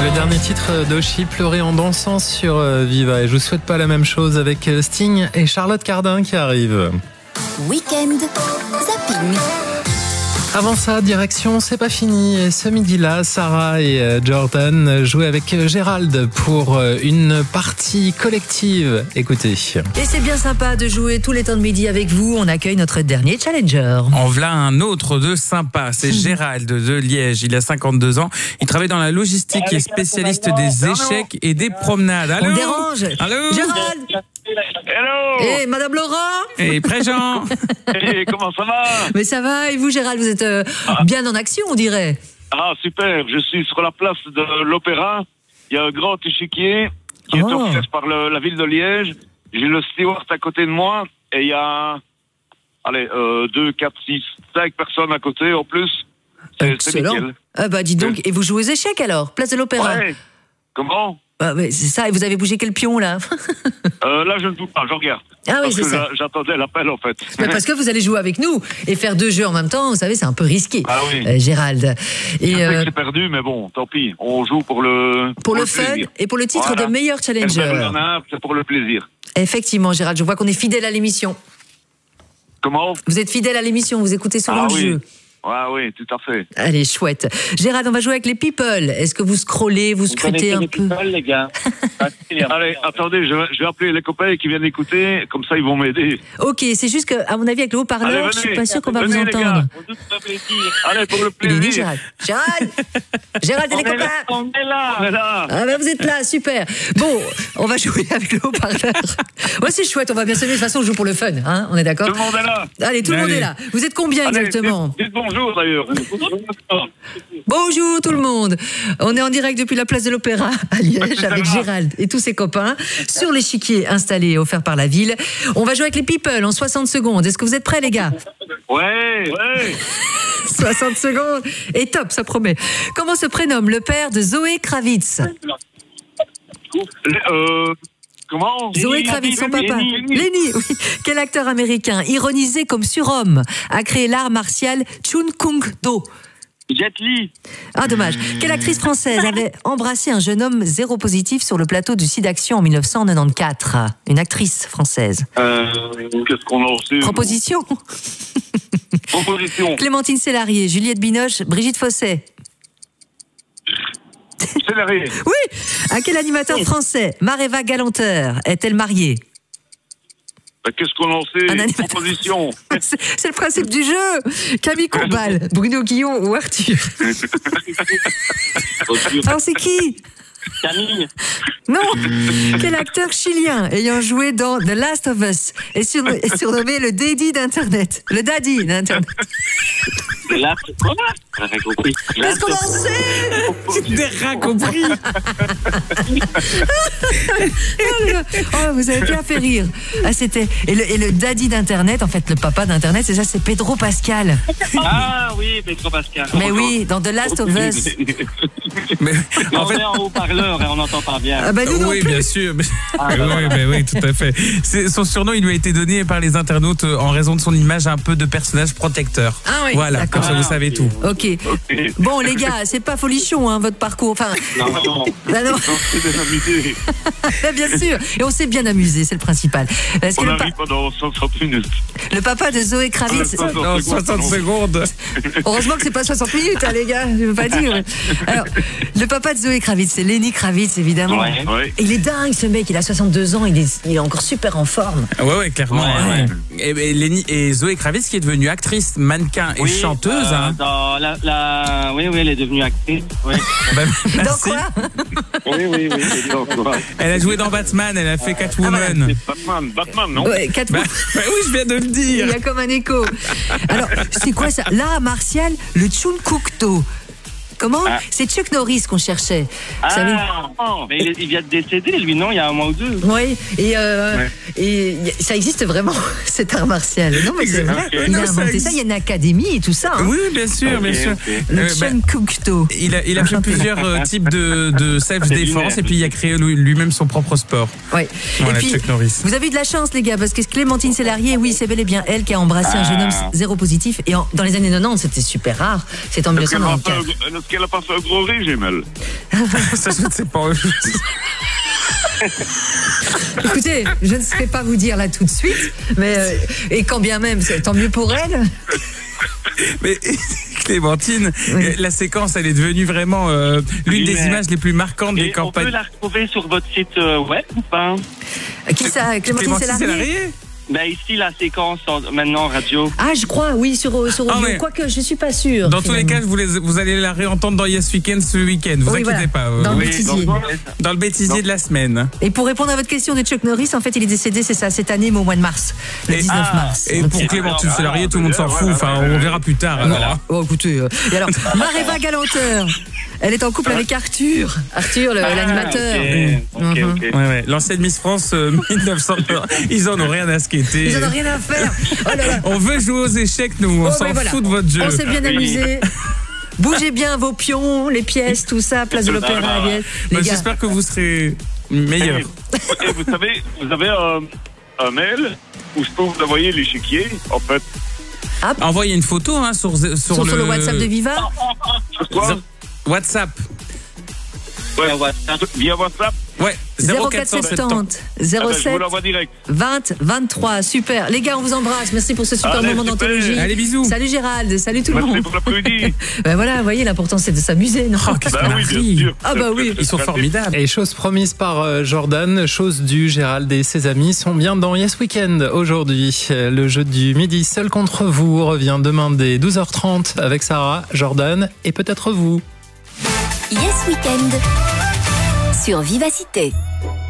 Le dernier titre d'Oshi, Pleurer en dansant sur Viva. Et je vous souhaite pas la même chose avec Sting et Charlotte Cardin qui arrivent. Week-end Zapping. Avant ça, direction, c'est pas fini. Et ce midi-là, Sarah et Jordan jouaient avec Gérald pour une partie collective. Écoutez. Et c'est bien sympa de jouer tous les temps de midi avec vous. On accueille notre dernier challenger. En voilà un autre de sympa, c'est Gérald de Liège. Il a 52 ans. Il travaille dans la logistique et est spécialiste des échecs et des promenades. Allô ? On dérange. Allô ? Gérald. Hello. Et Madame Laurent. Et Préjean. Hey, comment ça va? Mais ça va, et vous Gérald, vous êtes bien en action, on dirait. Ah, super, je suis sur la place de l'Opéra. Il y a un grand échiquier qui est offert par la ville de Liège. J'ai le steward à côté de moi et il y a 2, 4, 6, 5 personnes à côté en plus. C'est excellent. nickel. Ah bah dis donc, et vous jouez aux échecs alors, place de l'Opéra. Ouais. Comment? C'est ça, et vous avez bougé quel pion là? Là, je ne joue pas, je regarde. Ah oui, parce c'est que ça. J'attendais l'appel en fait. Mais parce que vous allez jouer avec nous et faire 2 jeux en même temps, vous savez, c'est un peu risqué. Ah oui. Gérald. Et Je sais que c'est perdu, mais bon, tant pis. On joue pour le fun plaisir. et pour le titre de meilleur challenger. C'est pour le plaisir. Effectivement, Gérald, je vois qu'on est fidèle à l'émission. Comment? Vous êtes fidèle à l'émission, vous écoutez souvent le jeu. Ah oui, tout à fait. Allez, chouette. Gérald, on va jouer avec les people. Est-ce que vous scrollez, vous scrutez un peu? People, les gars. Allez, attendez, je vais appeler les copains qui viennent écouter, comme ça ils vont m'aider. Ok, c'est juste qu'à mon avis, avec le haut-parleur, je suis pas sûr qu'on va vous les entendre. Allez, pour le Il est dit, plaisir. Gérald. Gérald et les copains. On est là. Ah ben vous êtes là, super. Bon, on va jouer avec le haut-parleur. Ouais, c'est chouette, on va bien s'amuser. De toute façon, on joue pour le fun, hein, on est d'accord? Tout le monde est là. Allez, tout le monde est là. Vous êtes combien exactement? Dites bonjour d'ailleurs. Bonjour tout le monde. On est en direct depuis la place de l'Opéra à Liège avec Gérald et tous ses copains sur l'échiquier installé et offert par la ville. On va jouer avec les people en 60 secondes. Est-ce que vous êtes prêts les gars? Ouais. 60 secondes. Et top, ça promet. Comment se prénomme le père de Zoé Kravitz? Comment? Zoé Kravitz, son papa. Lenny, oui. Quel acteur américain, ironisé comme surhomme, a créé l'art martial Chun Kung Do? Jet Li. Ah, dommage. Quelle actrice française avait embrassé un jeune homme séropositif sur le plateau du SIDAction en 1994? Une actrice française. Qu'est-ce qu'on a reçu? Proposition. Clémentine Célarié, Juliette Binoche, Brigitte Fosset. Célarié. Oui. À quel animateur français Mareva Galanteur est-elle mariée? Qu'est-ce qu'on en sait? Proposition. C'est le principe du jeu. Camille Combal, Bruno Guillon ou Arthur? Alors c'est qui? Camille. Non. Quel acteur chilien ayant joué dans The Last of Us est surnommé le Daddy d'Internet? Le Daddy d'Internet. Là, quoi? J'ai compris. Qu'est-ce qu'on en sait? J'ai rien compris. Oh, vous avez bien fait rire. Ah, c'était et le Daddy d'Internet, en fait, le papa d'Internet, c'est Pedro Pascal. Ah oui, Pedro Pascal. Mais oui, dans The Last of Us. Mais, en fait, en haut-parleur et on n'entend pas bien. Ah bah nous non oui, plus. bien sûr. Oui, tout à fait. Son surnom, il lui a été donné par les internautes en raison de son image un peu de personnage protecteur. Ah oui, voilà, comme ça vous savez tout. Ok. Bon les gars, c'est pas folichon votre parcours. Enfin. Non. Ah, non. C'est bien amusé. Bien sûr. Et on s'est bien amusé, c'est le principal. Parce que on arrive pendant 60 minutes. Le papa de Zoé Kravitz. Non, 60 secondes. Heureusement que c'est pas 60 minutes, les gars. Je veux pas dire. Alors, le papa de Zoé Kravitz, c'est Lenny Kravitz, évidemment. Ouais. Il est dingue, ce mec. Il a 62 ans. Il est encore super en forme. Ouais, clairement. Ouais. Et Zoé Kravitz qui est devenue actrice, mannequin et chanteuse. Dans oui, elle est devenue actrice. Oui. Bah, Dans merci. quoi? oui. Elle a joué dans Batman, elle a fait Catwoman. Batman, non? Ouais, Catwoman. Oui, je viens de le Il dire. y a comme un écho. Alors, c'est quoi ça? L'art martial, le Chun Kuk Do. Comment? C'est Chuck Norris qu'on cherchait. Vous savez? Mais il vient de décéder, lui, non? Il y a 1 mois ou 2. Oui, et ça existe vraiment, cet art martial. Non, mais c'est vrai. Il a inventé ça. Il y a une académie et tout ça. Hein. Oui, bien sûr. Le Chun Kuk Do. Il a fait plusieurs types de self-défense et puis il a créé lui-même son propre sport. Oui. Voilà, et puis, Chuck Norris. vous avez eu de la chance, les gars, parce que Clémentine Célarié, oui, c'est bel et bien elle qui a embrassé un jeune homme séropositif. Et dans les années 90, c'était super rare. C'était en 1994. qu'elle a pas fait un gros régime, elle. Ça, je ne sais pas. Écoutez, je ne sais pas vous dire là tout de suite, mais et quand bien même, c'est tant mieux pour elle. Mais Clémentine, Oui. la séquence, elle est devenue vraiment l'une des images les plus marquantes des Et on peut campagnes. la retrouver sur votre site web ou pas? Qui ça, Clémentine Sélarié? Ben ici, la séquence maintenant radio. Ah, je crois, oui, sur audio. mais- Quoique, je suis pas sûre. Dans tous les cas, finalement. vous allez la réentendre dans Yes Weekend ce week-end. Vous Oui, inquiétez voilà. pas. Dans le Oui, bêtisier. donc, Dans le bêtisier de la semaine. Et pour répondre à votre question de Chuck Norris, en fait, il est décédé, c'est ça, cette année, mais au mois de mars, le 19 mars. Et pour Clémentine Sélarié, tout le monde s'en fout. Enfin, on verra plus tard. Alors. Oh, écoutez. Et alors, Maréva Galanteur, elle est en couple avec Arthur. Arthur, l'animateur. Ok. Ouais, ouais. L'ancienne Miss France 1900, ils en ont rien à skater. Ils en ont rien à faire. Oh là là. On veut jouer aux échecs, nous. On Oh, s'en mais voilà. fout de votre jeu. On s'est bien amusé. Bougez bien vos pions, les pièces, tout ça, place de l'Opéra, Aliette. Les Bah, gars. J'espère que vous serez meilleurs. Et vous savez, vous avez un mail où je peux vous envoyer l'échiquier, en fait. Envoyez une photo hein, sur Sur le WhatsApp de Viva. Sur quoi? WhatsApp. Ouais, via WhatsApp. Ouais, 0470 Ah ben, je vous 07 l'envoie direct. 20 23. Super. Les gars, on vous embrasse. Merci pour ce super Allez, moment super. d'anthologie. Allez, bisous. Salut Gérald. Salut tout le Merci monde. pour l'après-midi. Ben voilà, vous voyez, l'important c'est de s'amuser, non? Oh, qu'est-ce Bah qu'on a oui, ri. bien sûr. Ah bah oui. Ils sont formidables. Et chose promise par Jordan, chose due, Gérald et ses amis sont bien dans Yes Weekend aujourd'hui. Le jeu du midi seul contre vous revient demain dès 12h30 avec Sarah, Jordan et peut-être vous. Yes Weekend sur Vivacité.